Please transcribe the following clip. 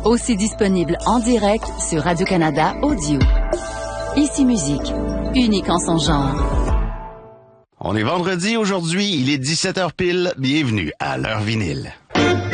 Aussi disponible en direct sur Radio-Canada Audio. Ici Musique, unique en son genre. On est vendredi aujourd'hui, il est 17h pile. Bienvenue à l'heure vinyle.